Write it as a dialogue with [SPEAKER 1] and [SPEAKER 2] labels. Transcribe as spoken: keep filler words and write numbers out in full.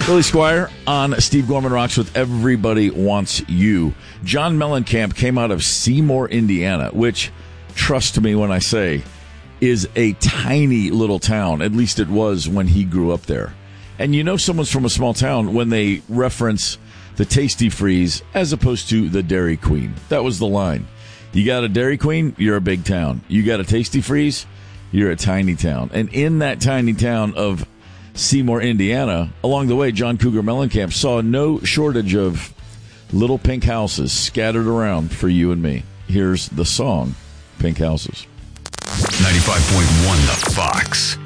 [SPEAKER 1] Billy Squire on Steve Gorman Rocks with Everybody Wants You. John Mellencamp came out of Seymour, Indiana, which, trust me when I say, is a tiny little town. At least it was when he grew up there. And you know someone's from a small town when they reference the Tasty Freeze as opposed to the Dairy Queen. That was the line. You got a Dairy Queen, you're a big town. You got a Tasty Freeze, you're a tiny town. And in that tiny town of Seymour, Indiana, along the way, John Cougar Mellencamp saw no shortage of little pink houses scattered around for you and me. Here's the song, Pink Houses.
[SPEAKER 2] ninety-five point one The Fox.